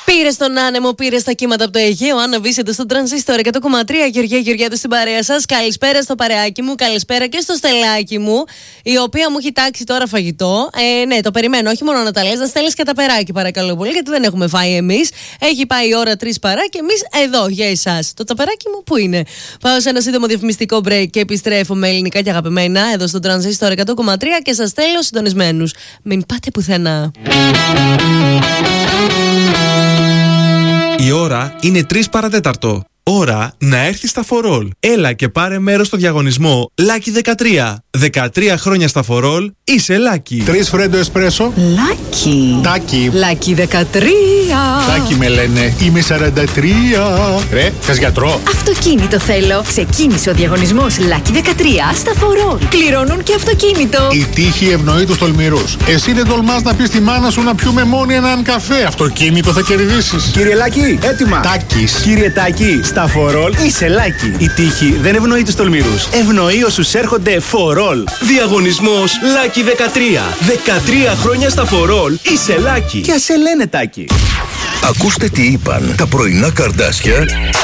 Πήρε στον άνεμο, πήρε στα κύματα από το Αιγαίο. Αναβήσετε στον τρανζίστορ 100,3. Γεωργία του στην παρέα σα. Καλησπέρα στο παρεάκι μου, καλησπέρα και στο στελάκι μου, η οποία μου έχει τάξει τώρα φαγητό. Ναι, το περιμένω. Όχι μόνο να τα λες, να στέλνεις και τα περάκι, παρακαλώ πολύ, γιατί δεν έχουμε φάει εμείς. Έχει πάει η ώρα 3 παρά και εμείς εδώ για εσάς. Το ταπεράκι μου πού είναι? Πάω σε ένα σύντομο διαφημιστικό break και επιστρέφω με ελληνικά και αγαπημένα εδώ στο τρανζίστορ 100,3 και σας στέλνω συντονισμένους. Μην πάτε πουθενά. Η ώρα είναι 3 παρατέταρτο. Ώρα να έρθεις στα φορόλ. Έλα και πάρε μέρος στο διαγωνισμό Lucky 13. 13 χρόνια στα φορόλ, είσαι Lucky. 3 φρέντο εσπρέσο. Lucky. Τάκι. Lucky 13. Τάκι με λένε. Είμαι 43. Ρε, θες γιατρό? Αυτοκίνητο θέλω. Ξεκίνησε ο διαγωνισμός Lucky 13 στα φορόλ. Κληρώνουν και αυτοκίνητο. Η τύχη ευνοεί τους τολμηρούς. Εσύ δεν τολμάς να πεις στη μάνα σου να πιούμε μόνοι έναν καφέ. Αυτοκίνητο θα κερδίσεις. Κύριε Λάκη, έτοιμα. Τάκης. Κύριε Τάκη, στα φορόλ είσαι Λάκη. Η τύχη δεν ευνοεί τους τολμηρούς. Ευνοεί όσους έρχονται φορόλ. Διαγωνισμός Lucky 13. 13 χρόνια στα φορόλ είσαι Lucky. Και ας σε λένε Τάκη. Ακούστε τι είπαν τα πρωινά καρδάσια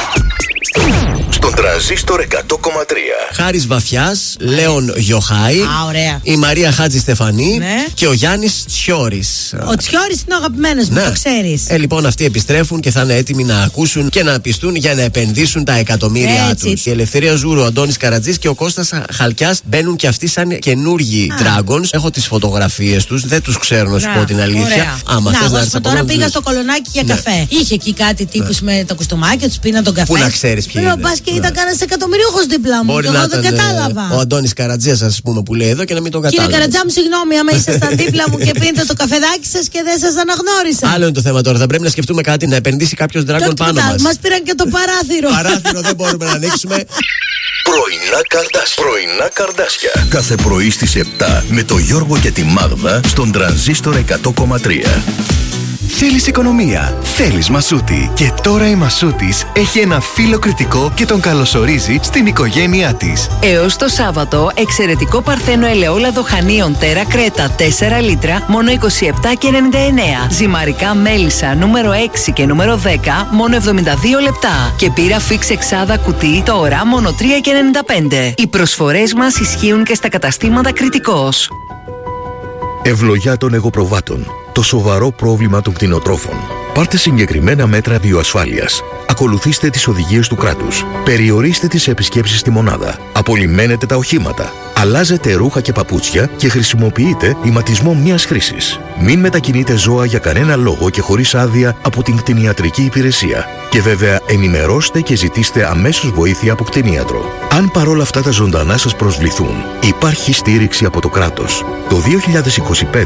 στον τρανζίστορ 100,3. Χάρης Βαφιάς, Λέων Γιοχάη, ωραία. η Μαρία Χάτζη Στεφανή, ναι, και ο Γιάννης Τσιόρης. Ο Τσιόρης είναι ο αγαπημένος μου, ναι, το ξέρεις. Λοιπόν, αυτοί επιστρέφουν και θα είναι έτοιμοι να ακούσουν και να πιστούν για να επενδύσουν τα εκατομμύρια τους. Η Ελευθερία Ζούρου, ο Αντώνης Καρατζής και ο Κώστας Χαλκιάς μπαίνουν και αυτοί σαν καινούργοι Dragons. Έχω τις φωτογραφίες τους, δεν τους ξέρω να σου πω την αλήθεια. Άμα θες να έρθεις από τώρα πήγα στο Κολονάκι για καφέ. Είχε εκεί κάτι τύπους με το κουστομάκι, τους πίναν τον καφέ. Πού να ξέρεις ποιοι είναι. Πας και ήταν κανένας εκατομμυρίουχος δίπλα μου. Μπορεί και να εγώ δεν κατάλαβα. Ο Αντώνης Καρατζίας, ας πούμε, που λέει εδώ και να μην τον κατάλαβα. Κύριε Καρατζά μου, συγγνώμη, άμα ήσασταν δίπλα μου και πίνετε το καφεδάκι σας και δεν σας αναγνώρισα. Άλλο είναι το θέμα τώρα. Θα πρέπει να σκεφτούμε κάτι, να επενδύσει κάποιος Dragon πάνω μας. Μας πήραν και το παράθυρο. Παράθυρο δεν μπορούμε να ανοίξουμε. Πρωινά καρδάσια. Πρωινά καρδάσια. Κάθε πρωί στις 7 με το Γιώργο και τη Μάγδα στον τρανζίστορ 100,3. Θέλεις οικονομία, θέλεις Μασούτη. Και τώρα η Μασούτης έχει ένα φίλο κριτικό και τον καλωσορίζει στην οικογένειά της. Έως το Σάββατο, εξαιρετικό παρθένο ελαιόλαδο χανίων Τέρα Κρέτα 4 λίτρα, μόνο 27,99. Ζυμαρικά μέλισσα νούμερο 6 και νούμερο 10, μόνο 72 λεπτά. Και πύρα φίξ εξάδα κουτί τώρα, μόνο 3,95. Οι προσφορές μας ισχύουν και στα καταστήματα Κριτικός. Ευλογιά των εγωπροβάτων. Το σοβαρό πρόβλημα των κτηνοτρόφων. Πάρτε συγκεκριμένα μέτρα βιοασφάλειας. Ακολουθήστε τις οδηγίες του κράτους. Περιορίστε τις επισκέψεις στη μονάδα. Απολυμμένετε τα οχήματα. Αλλάζετε ρούχα και παπούτσια και χρησιμοποιείτε ηματισμό μίας χρήσης. Μην μετακινείτε ζώα για κανένα λόγο και χωρίς άδεια από την κτηνιατρική υπηρεσία. Και βέβαια ενημερώστε και ζητήστε αμέσως βοήθεια από κτηνίατρο. Αν παρόλα αυτά τα ζωντανά σας προσβληθούν, υπάρχει στήριξη από το κράτος. Το 2025